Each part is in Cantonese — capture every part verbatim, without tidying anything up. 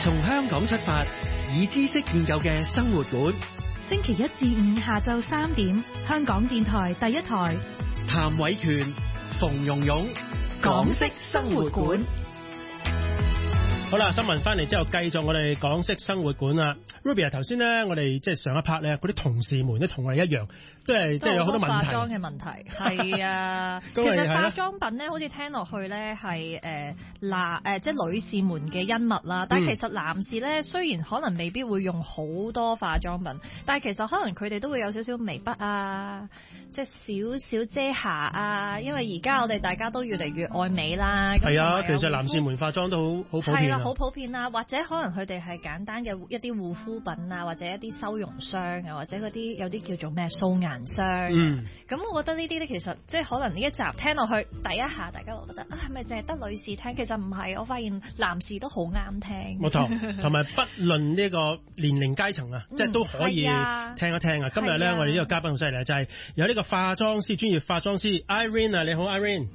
從香港出發，以知識建構嘅生活館。 星期一至五下晝三點，香港電台第一台。 譚偉權、馮蓉蓉，港式生活館。 好啦，新聞翻嚟之後，繼續我哋港式生活館啦。Ruby 啊，頭先咧，我哋即係上一 part 咧，嗰啲同事們都同我哋一樣，都係即係有好多問題。 化妝嘅問題係啊，其實化妝品咧，好似聽落去咧係誒嗱誒，即係女士們嘅恩物啦。但係其實男士咧，雖然可能未必會用好多化妝品，但係其實可能佢哋都會有少少眉筆啊，即係少少遮瑕啊。因為而家我哋大家都越嚟越愛美啦。 係啊，其實男士們化妝都好好普遍。 好普遍啦，或者可能佢哋係簡單嘅一啲護膚品啊，或者一啲修容霜啊，或者嗰啲有啲叫做咩素顏霜。嗯，咁我覺得呢啲咧，其實即係可能呢一集聽落去第一下，大家會覺得啊，係咪淨係得女士聽？其實唔係，我發現男士都好啱聽。 冇錯，同埋不論呢個年齡階層啊，嗯、即係都可以聽一聽啊。今日咧，我哋呢個嘉賓好犀利，就係、是、有呢個化妝師，專業化妝師 Irene 啊，你好 Irene。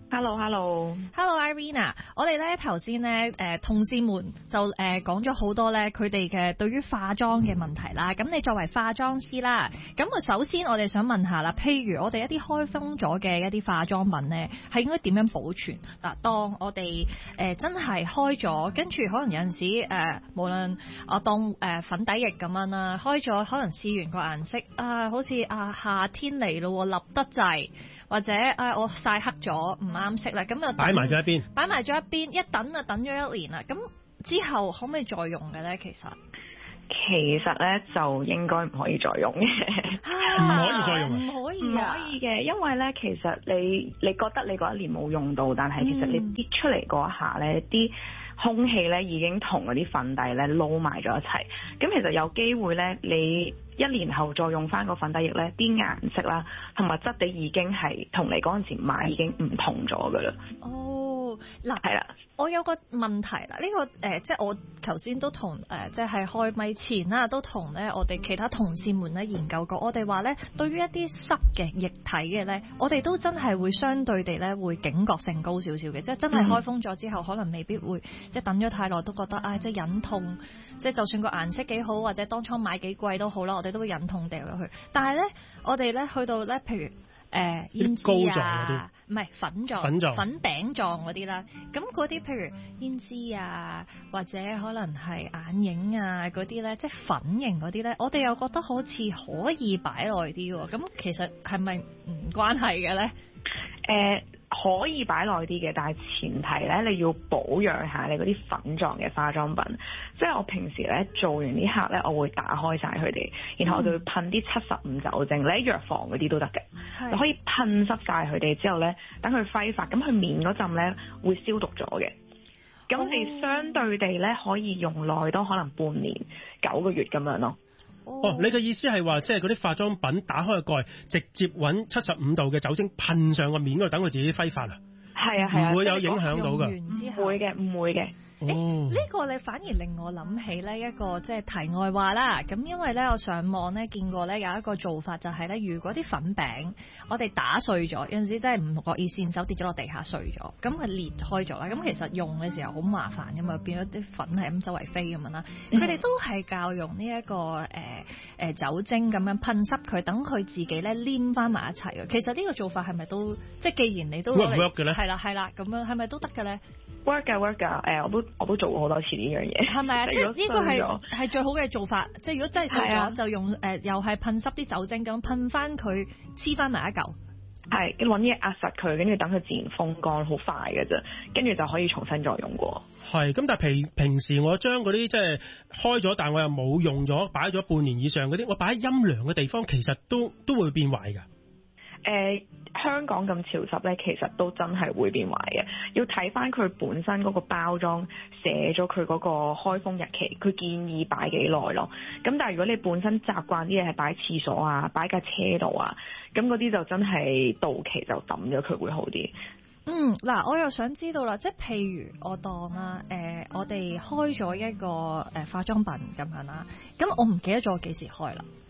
Hello，Hello，Hello，Irene。我哋咧頭先咧誒同事們就誒講咗好多咧佢哋嘅對於化妝嘅問題啦。咁你作為化妝師啦，咁我首先我哋想問下啦，譬如我哋一啲開封咗嘅一啲化妝品咧，係應該點樣保存？嗱，當我哋誒、呃、真係開咗，跟住可能有陣時誒、呃，無論我當誒粉底液咁樣啦，開咗可能試完個顏色啊，好似啊夏天嚟咯，立得滯。或者誒、哎、我曬黑咗唔啱色啦，咁就擺埋咗一邊， 擺埋咗一邊，一等啊等咗一年啦，咁之後可唔可以再用嘅咧？其實其實咧就應該唔可以再用嘅， 唔可以再用， 唔可以啊， 唔可以嘅，因為咧其實你你覺得你嗰一年冇用到，但係其實你跌出嚟嗰一下咧，啲、嗯、空氣咧已經同嗰啲粉底咧撈埋咗一齊，咁其實有機會咧你一年後再用翻個粉底液咧，啲顏色啦同埋質地已經係同你嗰陣時買已經唔同咗噶啦。 哦，嗱， 係啦， 我有個問題啦，呢、這個誒、呃，即係我頭先都同誒、呃，即係開咪前啦，都同咧我哋其他同事們咧研究過，我哋話咧，對於一啲濕嘅液體嘅咧，我哋都真係會相對地咧會警覺性高少少嘅，即係真係開封咗之後，可能未必會即係等咗太耐都覺得啊、哎，即係忍痛，即係就算個顏色幾好，或者當初買幾貴都好啦。我哋都會忍痛掉入去，但係咧，我哋咧去到咧，譬如誒胭脂啊，唔係粉狀、粉狀、粉餅狀嗰啲啦，咁嗰啲譬如胭脂啊，或者可能係眼影啊嗰啲咧，即係粉型嗰啲咧，我哋又覺得好似可以擺耐啲喎，咁其實係咪唔關係嘅咧？誒、 呃。可以擺耐啲嘅，但係前提咧，你要保養下你嗰啲粉狀嘅化妝品。即係我平時咧做完啲客咧，我會打開晒佢哋，然後我就會噴啲七十五酒精，你喺藥房嗰啲都得嘅，就可以噴濕晒佢哋之後咧，等佢揮發，咁佢面嗰陣咧會消毒咗嘅。咁你相對地咧可以用耐多可能半年、九個月咁樣咯。 哦，你嘅意思係話，即係嗰啲化妝品打開個蓋，直接揾七十五度嘅酒精噴上個面嗰度，等佢自己揮發啊？ 係啊係啊， 唔會有影響到㗎？ 唔會嘅，唔會嘅。 誒，呢個你反而令我諗起呢一個即係題外話啦。咁因為咧，我上網咧見過咧有一個做法就係咧，如果啲粉餅我哋打碎咗，有陣時真係唔覺意線手跌咗落地下碎咗，咁佢裂開咗啦。咁其實用嘅時候好麻煩噶嘛，變咗啲粉係咁周圍飛咁樣啦。佢哋都係教用呢、這、一個誒誒、呃、酒精咁樣噴濕佢，等佢自己咧黏翻埋一齊嘅。其實呢個做法係咪都即係既然你都 work 嘅咧？ 係啦係啦，咁樣係咪都得嘅咧？ work 噶 work 噶，誒、呃、我都我都做過好多次呢樣嘢， 係咪啊？即係呢個係係最好嘅做法，即係如果真係碎咗，就用誒、呃、又係噴濕啲酒精咁噴翻佢，黐翻埋一嚿， 係跟住揾嘢壓實佢，跟住等佢自然風乾，好快嘅啫，跟住就可以重新再用過。 係咁，但係平平時我將嗰啲即係開咗，但我又冇用咗，擺咗半年以上嗰啲，我擺喺陰涼嘅地方，其實都都會變壞㗎。 誒、呃、香港咁潮濕咧，其實都真係會變壞嘅。要睇翻佢本身嗰個包裝寫咗佢嗰個開封日期，佢建議擺幾耐咯。咁但係如果你本身習慣啲嘢係擺廁所啊、擺架車度啊，咁嗰啲就真係到期就抌咗佢會好啲。 嗯，嗱，我又想知道啦，即係譬如我當啦，誒、呃，我哋開咗一個誒、呃、化妝品咁樣啦，咁我唔記得咗幾時開啦。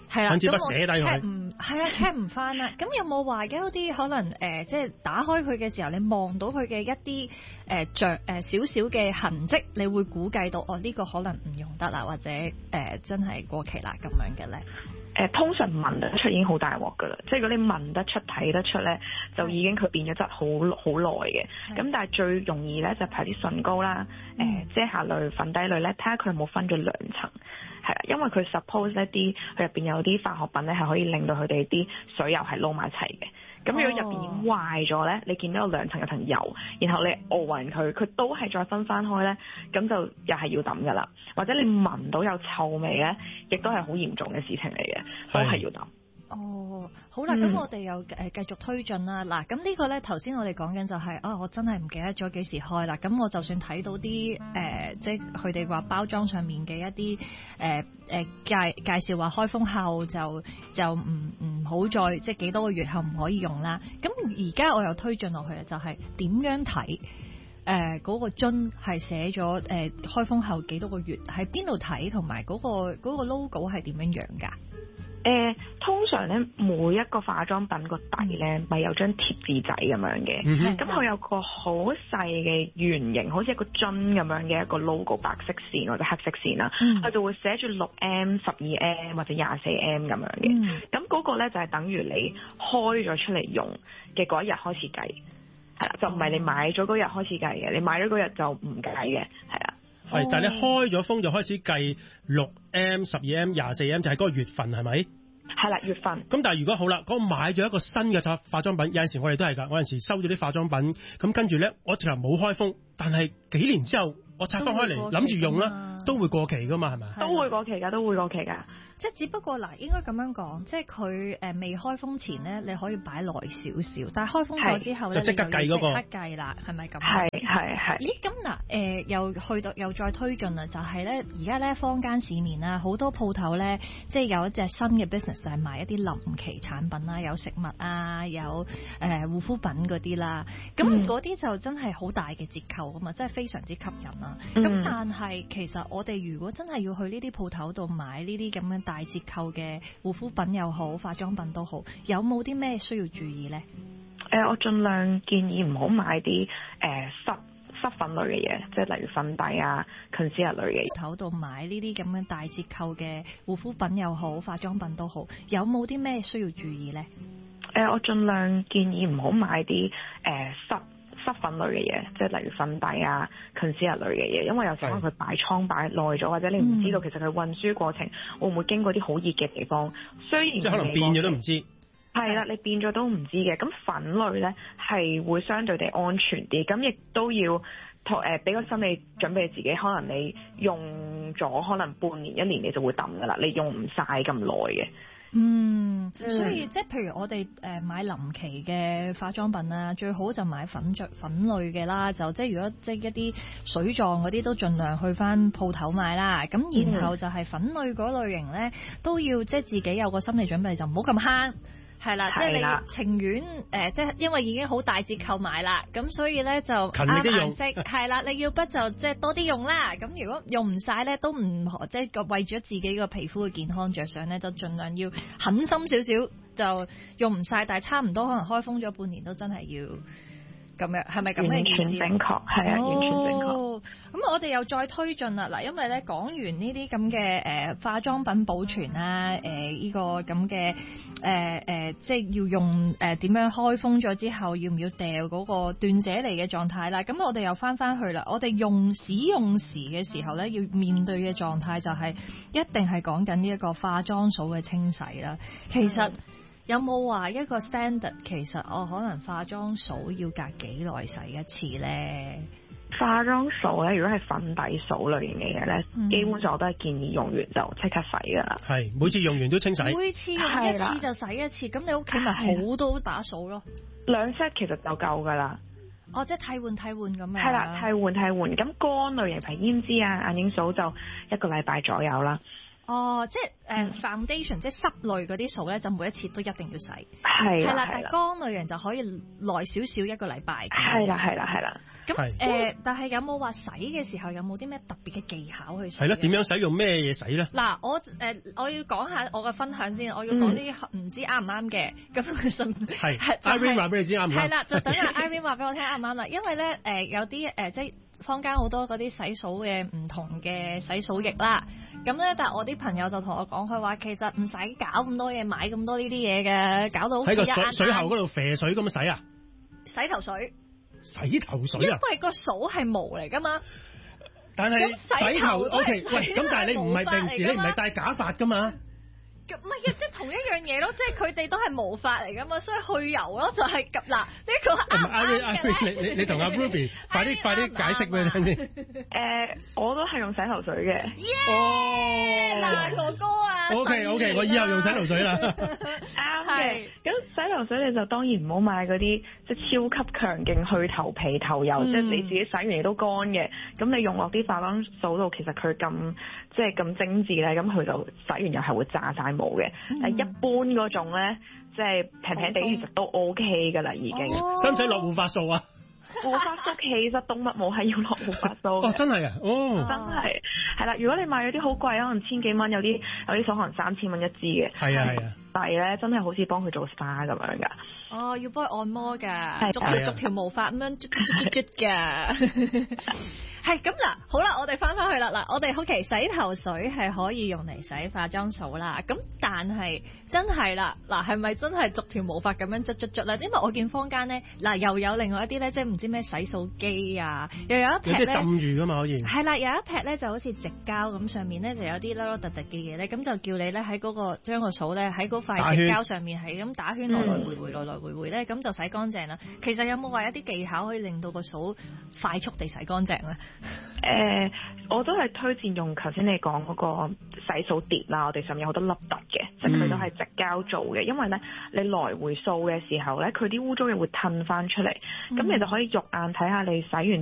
係啦， 揾支筆咁寫低佢 check 唔係啊 check 唔翻啦。咁有冇話嘅有啲可能誒、呃，即係打開佢嘅時候，你望到佢嘅一啲誒著誒少少嘅痕跡，你會估計到哦呢、呢個可能唔用得啦，或者誒、呃、真係過期啦咁樣嘅咧？ 誒、呃、通常聞得出已經好大鑊㗎啦，即係如果你聞得出睇得出咧，就已經佢變咗質好好耐嘅。咁但係最容易咧就係啲唇膏啦、誒、呃、遮瑕類、粉底類咧，睇下佢有冇分咗兩層，係啦，因為佢 suppose 一啲佢入邊有啲化學品咧係可以令到佢哋啲水油係撈埋一齊嘅。咁如果入邊已經壞咗咧，你見到有兩層有層油，然後你熬勻佢，佢都係再分翻開咧，咁就又係要抌噶啦。或者你聞到有臭味咧，亦都係好嚴重嘅事情嚟嘅，都係要抌。 哦，好啦，咁、嗯、我哋又誒繼續推進啦。嗱，咁呢個咧頭先我哋講緊就係、是、啊，我真係唔記得咗幾時開啦。咁我就算睇到啲誒、呃，即係佢哋話包裝上面嘅一啲誒誒介介紹話開封後就就唔唔好再即係幾多個月後唔可以用啦。咁而家我又推進落去啊，就係、是、點樣睇誒嗰個樽係寫咗誒開封後幾多個月喺邊度睇，同埋嗰個嗰、嗰個 logo 係點樣樣㗎？ 誒、呃、通常咧每一個化妝品個底咧咪有張貼紙仔咁樣嘅，咁、嗯、佢有個好細嘅圓形，好似一個樽咁樣嘅一個 logo， 白色線或者黑色線啦，佢、嗯、就會寫住六 M、十二 M 或者廿四 M 咁樣嘅，咁、嗯、嗰個咧就係等於你開咗出嚟用嘅嗰一日開始計，係啦，就唔係你買咗嗰日開始計嘅，你買咗嗰日就唔計嘅，係啦。 係，但係你開咗封就開始計六 M、十二 M、廿四 M， 就係嗰個月份係咪？ 係啦，月份。咁但係如果好啦，嗰、嗰個買咗一個新嘅化妝品，有陣時我哋都係㗎，我有陣時收咗啲化妝品，咁跟住咧，我直頭冇開封，但係幾年之後我拆翻開嚟諗住用啦，都會過期㗎嘛，係咪？ 都會過期㗎，都會過期㗎。 即係只不過嗱，應該咁樣講，即係佢誒未開封前咧，你可以擺耐少少，但係開封咗之後咧， 就即刻計嗰個， 即刻計啦，係咪咁？ 係係係。 咦，咁嗱誒，又去到又再推進啦，就係咧，而家咧坊間市面啦，好多鋪頭咧，即係有一隻新嘅 business 就係賣一啲臨期產品啦，有食物啊，有誒、呃、護膚品嗰啲啦，咁嗰啲就真係好大嘅折扣啊嘛，真係非常之吸引啦。咁、嗯、但係其實我哋如果真係要去呢啲鋪頭度買呢啲咁樣大折扣嘅護膚品又好，化妝品都好，有冇啲咩需要注意咧？ 誒、呃，我盡量建議唔好買啲誒、呃、濕濕粉類嘅嘢，即係例如粉底啊、concealer 類嘅嘢。鋪頭度買呢啲咁樣大折扣嘅護膚品又好，化妝品都好，有冇啲咩需要注意咧？誒、呃，我盡量建議唔好買啲誒濕濕粉類嘅嘢，即係例如粉底啊、concealer 類嘅嘢，因為有時可能佢擺倉擺耐咗，或者你唔知道其實佢運輸過程會唔會經過啲好熱嘅地方，雖然即係可能變咗都唔知。 係啦，你變咗都唔知嘅。咁粉類咧係會相對地安全啲，咁亦都要誒俾個心理準備自己，可能你用咗可能半年一年你就會抌噶啦，你用唔晒咁耐嘅。 嗯，所以即係譬如我哋誒買臨期嘅化妝品啦，最好就買粉著粉類嘅啦，就即係如果即係一啲水狀嗰啲都盡量去翻鋪頭買啦。咁然後就係粉類嗰類型咧，都要即係自己有個心理準備，就唔好咁慳。係啦，即係你情願誒，即係因為已經好大折扣買啦，咁所以咧就啱顏色係啦。你要不就即係多啲用啦。咁如果用唔晒咧，都唔即係個為咗自己個皮膚嘅健康着想咧，就盡量要狠心少少，就用唔晒，但係差唔多可能開封咗半年都真係要咁樣，係咪咁嘅意思？ 完全正確，係啊，完全正確。 咁我哋又再推進啦，嗱，因為咧講完呢啲咁嘅誒化妝品保存啦，誒、呃、呢、這個咁嘅誒誒，即係要用誒點、呃、樣開封咗之後，要唔要掉嗰個斷捨離嘅狀態啦？咁我哋又翻翻去啦，我哋用使用時嘅時候咧，要面對嘅狀態就係、是、一定係講緊呢一個化妝掃嘅清洗啦。其實、嗯有冇話一個 standard？其實我可能化妝掃要隔幾耐洗一次咧？ 化妝掃咧，如果係粉底掃類型嘅嘢咧，嗯、基本上我都係建議用完就即刻洗噶啦。係每次用完都清洗。 每次用一次就洗一次，咁你屋企咪好多把掃咯？ 兩 set 其實就夠噶啦。 哦，即係替換替換咁樣。 係啦，替換替換。咁乾類型譬如胭脂啊、眼影掃就一個禮拜左右啦。 哦，即係誒、呃、foundation，即係濕類嗰啲掃咧，就每一次都一定要洗。 係。係啦， 但係乾類型就可以耐少少一個禮拜。 係啦，係啦，係啦。 咁誒、呃，但係有冇話洗嘅時候有冇啲咩特別嘅技巧去洗？ 係咯，點樣使用咩嘢洗咧？ 嗱，我誒、呃、我要講下我嘅分享先，我要講啲唔知啱唔啱嘅，咁佢順係 Irene 話俾你知啱唔啱？ 係啦，就等阿 Irene 話俾我聽啱唔啱啦，因為咧誒、呃、有啲誒、呃、即係坊間好多嗰啲洗掃嘅唔同嘅洗掃液啦，咁咧但係我啲朋友就同我講，佢話其實唔使搞咁多嘢，買咁多呢啲嘢嘅，搞到好似喺個水水喉嗰度啡水咁樣洗啊？ 洗頭水。 洗頭水啊！ 因為個掃係毛嚟噶嘛， 但係洗頭 OK，喂，咁但係你唔係平時你唔係戴假髮噶嘛？ 唔係嘅，即係同一樣嘢咯，即係佢哋都係毛髮嚟噶嘛，所以去油咯就係咁嗱呢個啱嘅。 你你你同阿 Ruby 快啲快啲解釋俾你聽先。 誒，我都係用洗頭水嘅。 耶！嗱，哥哥啊。 OK OK，我以後用洗頭水啦。 啱嘅。咁洗頭水你就當然唔好買嗰啲即係超級強勁去頭皮頭油，即係你自己洗完亦都乾嘅。咁你用落啲化妝掃度，其實佢咁即係咁精緻咧，咁佢就洗完又係會炸晒毛嘅。但係一般嗰種咧，即係平平地其實都 OK 噶啦，已經。 使唔使落護髮素啊？ 護髮素其實動物毛係要落護髮素。 哦，真係啊，哦， 真係係啦。如果你買咗啲好貴，可能千幾蚊，有啲有啲數可能三千蚊一支嘅。 係啊係啊。 但係咧，真係好似幫佢做 S P A 咁樣噶。 哦，要幫佢按摩㗎，逐條逐條毛髮咁樣捽捽捽捽㗎。係咁嗱，好啦，我哋翻返去啦嗱，我哋好奇洗頭水係可以用嚟洗化妝掃啦，咁但係真係啦嗱，係咪真係逐條毛髮咁樣捽捽捽咧？因為我見坊間咧嗱，又有另外一啲咧，即係唔知咩洗掃機啊，又有一撇咧浸住㗎嘛可以。係啦，有一撇咧就好似直膠咁，上面咧就有啲粒粒突突嘅嘢咧，咁就叫你咧喺嗰個將個掃咧喺嗰塊直膠上面係咁打圈來來回回來來回回咧，咁就洗乾淨啦。其實有冇話一啲技巧可以令到個掃快速地洗乾淨咧？ 誒、呃，我都係推薦用頭先你講嗰個洗掃碟啦，我哋上面有好多粒突嘅，即係佢都係直膠做嘅，因為咧你來回掃嘅時候咧，佢啲污糟嘢會褪翻出嚟，咁、嗯、你就可以肉眼睇下你洗完